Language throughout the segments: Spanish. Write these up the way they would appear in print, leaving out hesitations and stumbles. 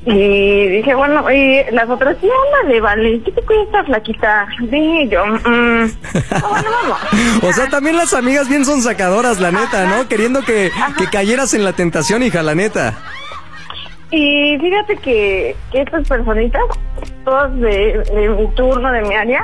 Y dije, bueno, y las otras, sí, ándale, vale, ¿qué te cuesta, flaquita? Sí, yo, bueno, vamos. O sea, también las amigas bien son sacadoras, la neta, ¿no? Queriendo que cayeras en la tentación, hija, la neta. Y fíjate que estas personitas, todas de mi turno, de mi área,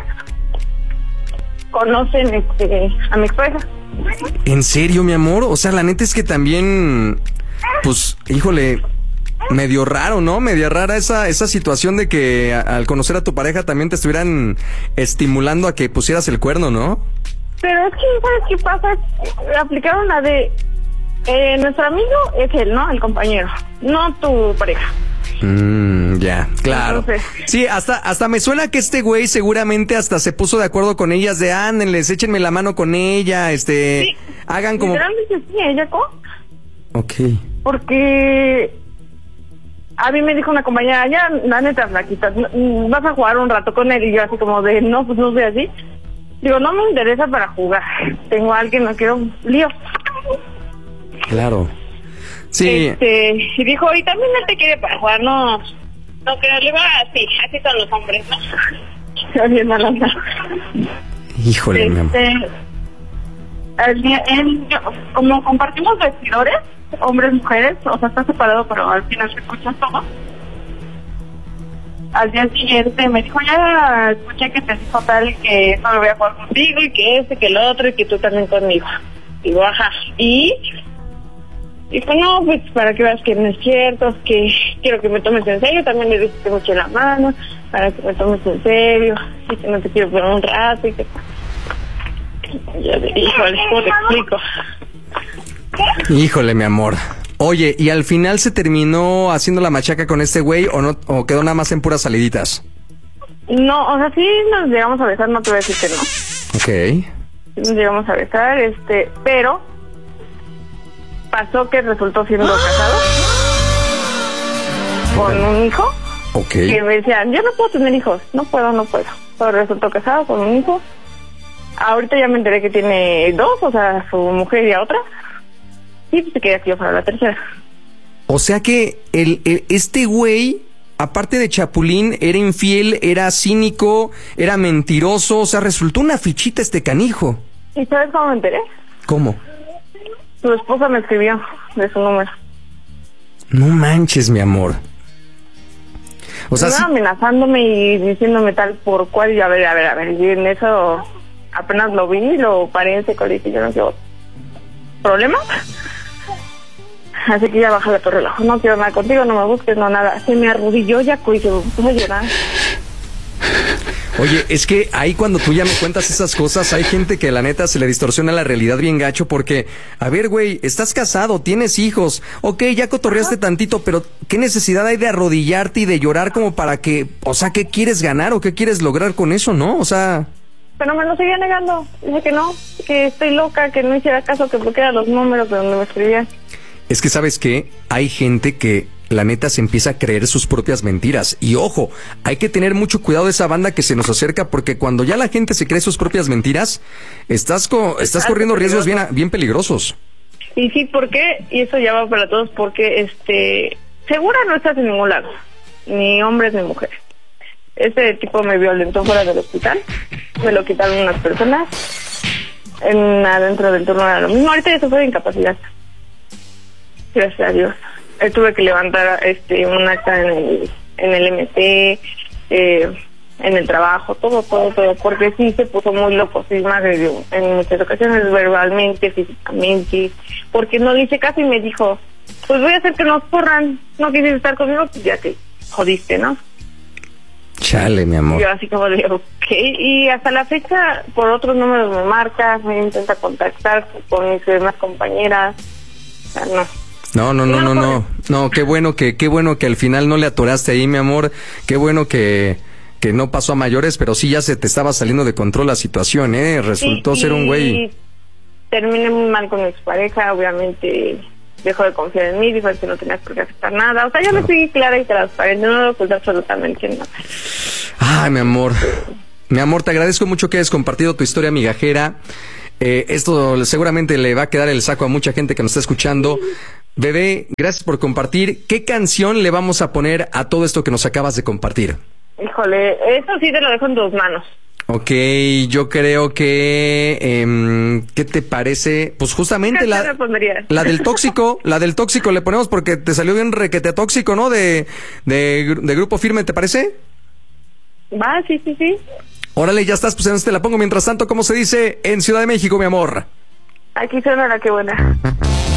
conocen a mi esposa. ¿En serio, mi amor? O sea, la neta es que también, pues, híjole, medio raro, ¿no? Media rara esa situación de que al conocer a tu pareja también te estuvieran estimulando a que pusieras el cuerno, ¿no? Pero es que, ¿sabes qué pasa? Aplicaron la de, nuestro amigo es él, ¿no? El compañero, no tu pareja. Ya, claro. Entonces, sí, hasta me suena que este güey seguramente hasta se puso de acuerdo con ellas de ándenles, échenme la mano con ella, sí, hagan como... literalmente sí, ella ¿cómo? Ok. Porque a mí me dijo una compañera, ya, la neta, flaquita, vas a jugar un rato con él, y yo así como de, no, pues no soy así. Digo, no me interesa para jugar, tengo a alguien, no quiero lío. Claro. Sí. Y dijo, y también él te quiere para jugar, no que le va así son los hombres, ¿no? Bien malanda. Híjole, mi amor. Como compartimos vestidores, hombres, mujeres, o sea, está separado, pero al final se escucha todo. Al día siguiente me dijo, ya escuché que te dijo tal que no lo voy a jugar contigo, y que que el otro, y que tú también conmigo. Digo, ajá. Y dijo, no, pues para que veas que no es cierto, que quiero que me tomes en serio. También le dije que me eché la mano, para que me tomes en serio, y que no te quiero por un rato, y que... Ya le dije, ¿cómo te explico? Híjole, mi amor. Oye, ¿y al final se terminó haciendo la machaca con este güey o no, o quedó nada más en puras saliditas? No, o sea, sí nos llegamos a besar, no te voy a decir que no. Ok. Nos llegamos a besar, pero pasó que resultó siendo casado con un hijo. Ok. Que me decían, yo no puedo tener hijos, no puedo. Pero resultó casado con un hijo. Ahorita ya me enteré que tiene 2, o sea, su mujer y a otra. Y pues se quería que yo fuera la tercera. O sea que este güey, aparte de chapulín, era infiel, era cínico, era mentiroso, o sea, resultó una fichita este canijo. ¿Y sabes cómo me enteré? ¿Cómo? Su esposa me escribió de su número. No manches, mi amor. O sea, amenazándome y diciéndome tal por cual, y a ver, y en eso apenas lo vi, lo paré en seco, le dije, yo no quiero problemas. Así que ya baja tu reloj, no quiero nada contigo, no me busques, no nada. Se me arrodilló ya y se me puso a llorar. Oye, es que ahí cuando tú ya me cuentas esas cosas, hay gente que la neta se le distorsiona la realidad bien gacho porque, a ver, güey, estás casado, tienes hijos, ok, ya cotorreaste tantito, pero ¿qué necesidad hay de arrodillarte y de llorar como para que, o sea, qué quieres ganar o qué quieres lograr con eso, no? O sea... Pero me lo seguía negando, dije que no, que estoy loca, que no hiciera caso, que bloqueara los números de donde me escribían. Es que, ¿sabes qué? Hay gente que la neta se empieza a creer sus propias mentiras. Y ojo, hay que tener mucho cuidado de esa banda que se nos acerca porque cuando ya la gente se cree sus propias mentiras, estás corriendo riesgos bien peligrosos. Y sí, ¿por qué? Y eso ya va para todos, porque segura no estás en ningún lado, ni hombres ni mujeres. Ese tipo me violentó fuera del hospital, me lo quitaron unas personas, adentro del turno era lo mismo, ahorita ya se fue de incapacidad. Gracias a Dios. Tuve que levantar un acta en el MP, en el trabajo, todo, porque sí se puso muy loco, sí me agredió en muchas ocasiones, verbalmente, físicamente, porque no le hice caso y me dijo, pues voy a hacer que nos corran, no quisiste estar conmigo, pues ya te jodiste, ¿no? Chale, mi amor. Yo así como de, ok, y hasta la fecha, por otros números me marca, me intenta contactar con mis demás compañeras, o sea, no. No, qué bueno que al final no le atoraste ahí, mi amor, qué bueno que no pasó a mayores, pero sí ya se te estaba saliendo de control la situación, resultó ser un güey. Terminé muy mal con mi expareja, obviamente dejó de confiar en mí, dijo que no tenías por qué aceptar nada, o sea, yo me fui clara y transparente, no lo oculté absolutamente nada. Ay, mi amor, te agradezco mucho que hayas compartido tu historia migajera. Esto seguramente le va a quedar el saco a mucha gente que nos está escuchando. Bebé, gracias por compartir. ¿Qué canción le vamos a poner a todo esto que nos acabas de compartir? Híjole, eso sí te lo dejo en tus manos. Ok, yo creo que... ¿qué te parece? Pues justamente ¿Qué me pondrías? la del tóxico le ponemos porque te salió bien requete tóxico, ¿no? De Grupo Firme, ¿te parece? Va, sí. Órale, ya estás, pues entonces te la pongo. Mientras tanto, ¿cómo se dice en Ciudad de México, mi amor? Aquí suena la que buena.